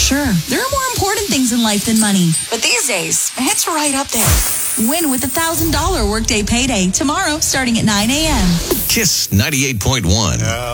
Sure, there are more important things in life than money. But these days, it's right up there. Win with $1,000 workday payday tomorrow starting at 9 a.m. Kiss 98.1.